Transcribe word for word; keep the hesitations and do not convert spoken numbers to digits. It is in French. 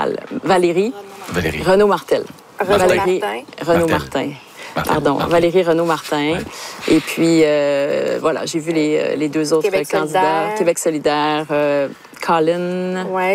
générale. Valérie. Valérie. Renaud-Martel. Valérie Renaud-Martin. Martin. Pardon, Martin. Valérie Renaud-Martin. Ouais. Et puis, euh, voilà, j'ai vu les, les deux autres Québec candidats. solidaire. Québec solidaire, euh, Colin. Ouais.